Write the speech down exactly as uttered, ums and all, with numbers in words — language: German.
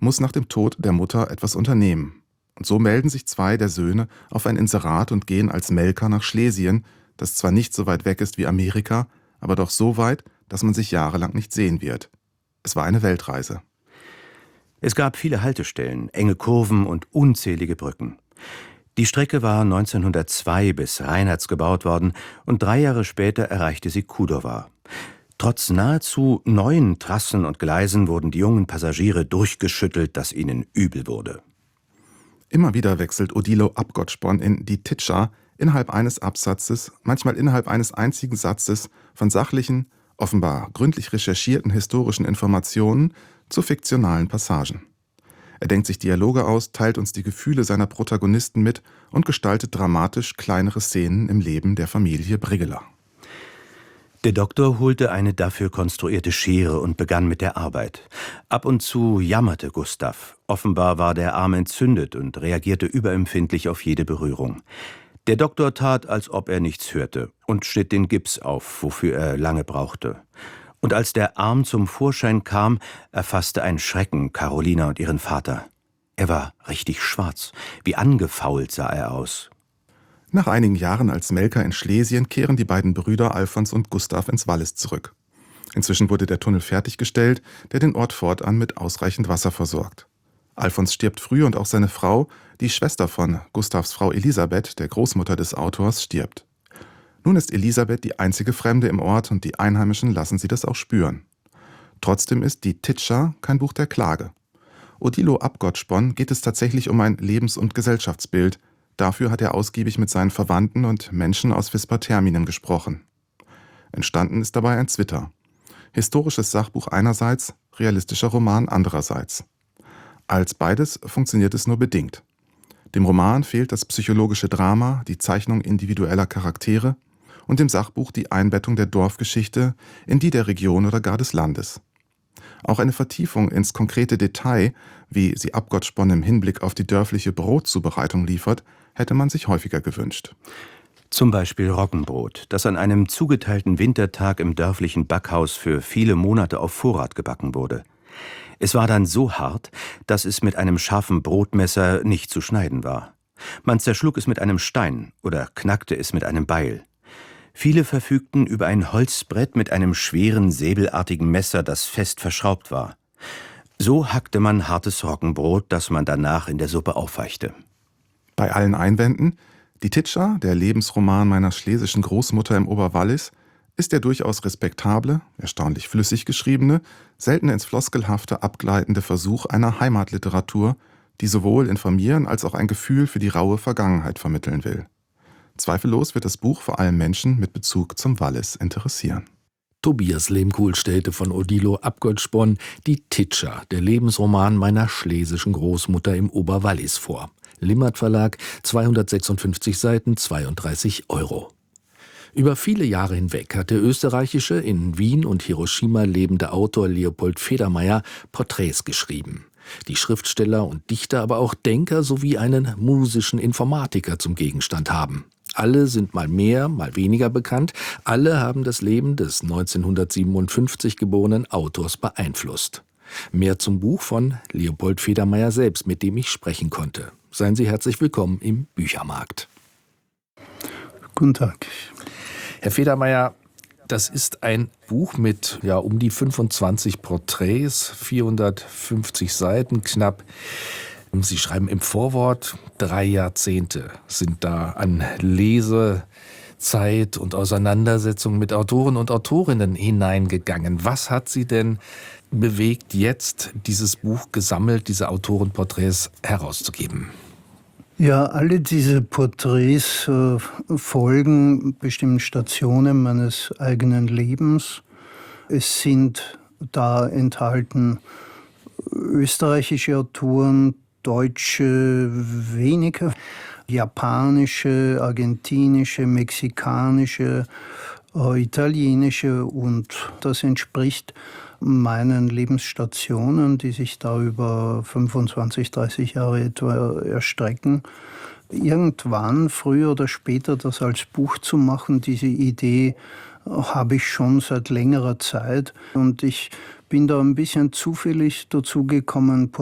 muss nach dem Tod der Mutter etwas unternehmen. Und so melden sich zwei der Söhne auf ein Inserat und gehen als Melker nach Schlesien, das zwar nicht so weit weg ist wie Amerika, aber doch so weit, dass man sich jahrelang nicht sehen wird. Es war eine Weltreise. Es gab viele Haltestellen, enge Kurven und unzählige Brücken. Die Strecke war neunzehnhundertzwei bis Reinharz gebaut worden und drei Jahre später erreichte sie Kudowa. Trotz nahezu neuen Trassen und Gleisen wurden die jungen Passagiere durchgeschüttelt, dass ihnen übel wurde. Immer wieder wechselt Odilo Abgotsponn in Die Titscha innerhalb eines Absatzes, manchmal innerhalb eines einzigen Satzes, von sachlichen, offenbar gründlich recherchierten historischen Informationen zu fiktionalen Passagen. Er denkt sich Dialoge aus, teilt uns die Gefühle seiner Protagonisten mit und gestaltet dramatisch kleinere Szenen im Leben der Familie Brigeler. Der Doktor holte eine dafür konstruierte Schere und begann mit der Arbeit. Ab und zu jammerte Gustav. Offenbar war der Arm entzündet und reagierte überempfindlich auf jede Berührung. Der Doktor tat, als ob er nichts hörte und schnitt den Gips auf, wofür er lange brauchte. Und als der Arm zum Vorschein kam, erfasste ein Schrecken Carolina und ihren Vater. Er war richtig schwarz, wie angefault sah er aus. Nach einigen Jahren als Melker in Schlesien kehren die beiden Brüder Alfons und Gustav ins Wallis zurück. Inzwischen wurde der Tunnel fertiggestellt, der den Ort fortan mit ausreichend Wasser versorgt. Alfons stirbt früh und auch seine Frau, die Schwester von Gustavs Frau Elisabeth, der Großmutter des Autors, stirbt. Nun ist Elisabeth die einzige Fremde im Ort und die Einheimischen lassen sie das auch spüren. Trotzdem ist Die Titscha kein Buch der Klage. Odilo Abgotsponn geht es tatsächlich um ein Lebens- und Gesellschaftsbild. Dafür hat er ausgiebig mit seinen Verwandten und Menschen aus Vispa Terminen gesprochen. Entstanden ist dabei ein Zwitter. Historisches Sachbuch einerseits, realistischer Roman andererseits. Als beides funktioniert es nur bedingt. Dem Roman fehlt das psychologische Drama, die Zeichnung individueller Charaktere und dem Sachbuch die Einbettung der Dorfgeschichte in die der Region oder gar des Landes. Auch eine Vertiefung ins konkrete Detail, wie sie Abgotsponn im Hinblick auf die dörfliche Brotzubereitung liefert, hätte man sich häufiger gewünscht. Zum Beispiel Roggenbrot, das an einem zugeteilten Wintertag im dörflichen Backhaus für viele Monate auf Vorrat gebacken wurde. Es war dann so hart, dass es mit einem scharfen Brotmesser nicht zu schneiden war. Man zerschlug es mit einem Stein oder knackte es mit einem Beil. Viele verfügten über ein Holzbrett mit einem schweren, säbelartigen Messer, das fest verschraubt war. So hackte man hartes Roggenbrot, das man danach in der Suppe aufweichte. Bei allen Einwänden, Die Titscha, der Lebensroman meiner schlesischen Großmutter im Oberwallis, ist der durchaus respektable, erstaunlich flüssig geschriebene, selten ins Floskelhafte abgleitende Versuch einer Heimatliteratur, die sowohl informieren als auch ein Gefühl für die raue Vergangenheit vermitteln will. Zweifellos wird das Buch vor allem Menschen mit Bezug zum Wallis interessieren. Tobias Lehmkuhl stellte von Odilo Abgotsponn Die Titscha, der Lebensroman meiner schlesischen Großmutter im Oberwallis vor. Limmert Verlag, zweihundertsechsundfünfzig Seiten, zweiunddreißig Euro. Über viele Jahre hinweg hat der österreichische, in Wien und Hiroshima lebende Autor Leopold Federmeier Porträts geschrieben. Die Schriftsteller und Dichter, aber auch Denker sowie einen musischen Informatiker zum Gegenstand haben. Alle sind mal mehr, mal weniger bekannt. Alle haben das Leben des neunzehnhundertsiebenundfünfzig geborenen Autors beeinflusst. Mehr zum Buch von Leopold Federmeier selbst, mit dem ich sprechen konnte. Seien Sie herzlich willkommen im Büchermarkt. Guten Tag. Herr Federmeier, das ist ein Buch mit ja, um die fünfundzwanzig Porträts, vierhundertfünfzig Seiten knapp. Sie schreiben im Vorwort, drei Jahrzehnte sind da an Lesezeit und Auseinandersetzung mit Autoren und Autorinnen hineingegangen. Was hat Sie denn bewegt, jetzt dieses Buch gesammelt, diese Autorenporträts herauszugeben? Ja, alle diese Porträts äh, folgen bestimmten Stationen meines eigenen Lebens. Es sind da enthalten österreichische Autoren, deutsche weniger, japanische, argentinische, mexikanische, äh, italienische, und das entspricht meinen Lebensstationen, die sich da über fünfundzwanzig, dreißig Jahre etwa erstrecken. Irgendwann, früher oder später, das als Buch zu machen, diese Idee habe ich schon seit längerer Zeit. Und ich bin da ein bisschen zufällig dazu gekommen,